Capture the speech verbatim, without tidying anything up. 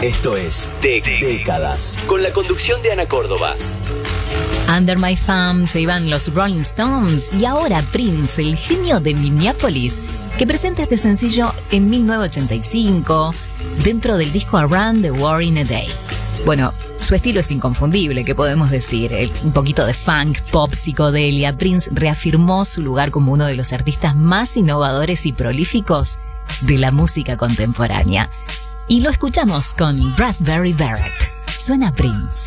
Esto es de Décadas, con la conducción de Ana Córdoba. Under My Thumb se iban los Rolling Stones y ahora Prince, el genio de Minneapolis, que presenta este sencillo en mil novecientos ochenta y cinco dentro del disco Around the World in a Day. Bueno, su estilo es inconfundible, ¿qué podemos decir? El, un poquito de funk, pop, psicodelia. Prince reafirmó su lugar como uno de los artistas más innovadores y prolíficos de la música contemporánea. Y lo escuchamos con Raspberry Beret. Suena Prince.